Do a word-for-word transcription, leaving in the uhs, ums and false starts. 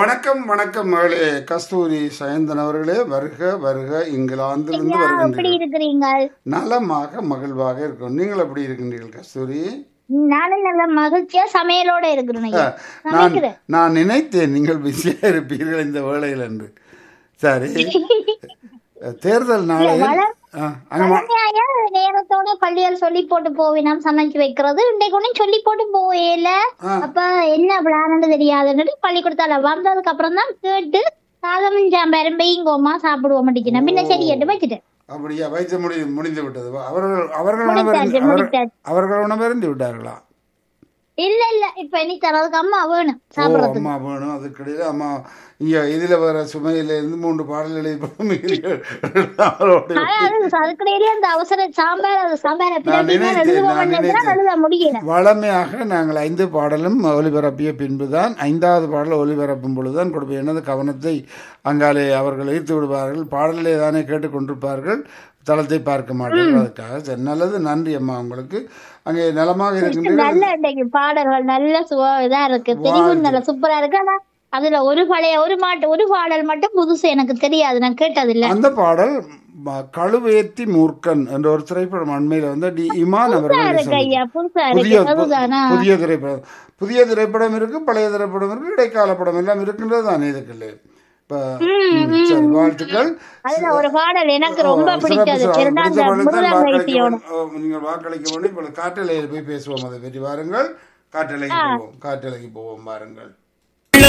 வணக்கம் வணக்கம் மகளே கஸ்தூரி சயந்தன் அவர்களே, வருக வருக இங்கிலாந்திலிருந்து ஐயா, எப்படி வருகின்றீர்கள். இருக்கிறீங்க? நலமாக மகிழ்வாக இருக்கும். நீங்கள் எப்படி இருக்கின்றீர்கள் கஸ்தூரி? நானும் நல்ல மகிழ்ச்சியா சமையலோட இருக்கிறேன் ஐயா. நான் சமைக்கிறேன். நான் நினைத்தேன் நீங்கள் பிஸியாக இருப்பீர்கள் இந்த வேளையில் என்று. சரி, தேர்தல் இல்ல, நாளையில் வள- ஆ, அங்க மா- வளமையா நேரத்தோட பள்ளியால் சொல்லி போட்டு போவினாம் சமைச்சு வைக்கிறது. இன்றைக்கு ஒன்னும் சொல்லி போட்டு போவேல. ஆ, அப்ப என்ன பிளான்னு தெரியாதுன்னு பள்ளிக்கூடத்தால வந்ததுக்கு அப்புறம் தான் கேட்டு சாதமும் சாம்பாரும் பெய்யுங்கோமா சாப்பிடுவோம் மாட்டேங்கிறேன். பின்ன சரி கேட்டு வச்சுட்டேன். அப்படியா வைத்து முடி முடிந்து விட்டது. அவர்கள் அவர்கள் முடிச்சாச்சு, உணவருந்து அவர்- முடிச்சாச்சு. அவர்கள் உணவருந்து விட்டார்களா? இல்ல இல்ல, இப்ப இனி தரதுக்கு அம்மா வேணும் ஓ, சாப்பிடறதுக்கு. அம்மா வேணும். அதுக்கிடையில அம்மா இங்க இதுல வர சுமையில இருந்து மூன்று பாடல் எழுதி அதாவது அதுக்கிடையே அந்த அவசர சாம்பார் அது சாம்பார் நான் நினைத்தேன், எழுதுவோம் நான் நினைத்தேன். எழுத முடியல. வளமையாக நாங்கள் ஐந்து பாடலும் ஒலிபரப்பிய பின்புதான் ஐந்தாவது பாடல் ஒலிபரப்பும் பொழுதுதான் கொடுப்பேன். எனது கவனத்தை அங்காலே அவர்கள் ஈர்த்து விடுவார்கள். பாடலே தானே கேட்டுக்கொண்டிருப்பார்கள், தளத்தை பார்க்க மாட்டார்கள். அதுக்காக சரி, நல்லது, நன்றி அம்மா உங்களுக்கு. அங்கே நலமாக இருக்கின்றீர்கள். நல்ல இன்றைக்கு பாடல்கள் நல்ல சுவ இதா இருக்கு, தெரிவும் நல்ல சூப்பரா இருக்கு. ஆனா அதுல ஒரு பழைய ஒரு மாட்டு ஒரு பாடல் மட்டும் புதுசு, எனக்கு தெரியாது, நான் கேட்டதில்ல. அந்த பாடல் ம- கழுவேத்தி மூர்க்கன் என்ற ஒரு திரைப்படம் அண்மையில வந்து டி இமான் புதுசா அவர்கள் இருக்கு ஐயா, புதுசா புதிய இருக்கு. அதுதானா? புதிய திரைப்படம் புதிய திரைப்படம் இருக்கு, பழைய திரைப்படம் இருக்கு, இடைக்கால படம் எல்லாம் இருக்கின்றது தானே இதுக்குள்ள. இப்ப ம், சரி, வாழ்த்துக்கள். அதுல ஒரு பாடல் எனக்கு ரொம்ப சிறப்பு, பிடிச்சது. சிறப்பு. இரண்டாம் பிடித்த பாடல் தான் முருகன் வாக்களிக்க வைத்தியோட. வேண்டும். ஓ, நீங்கள் வாக்களிக்க வேண்டும். இப்பொழுது காற்றலையில் போய் பேசுவோம், அதை பற்றி வாருங்கள். காற்றலைக்கு போவோம், காற்றலைக்கு போவோம், வாருங்கள்.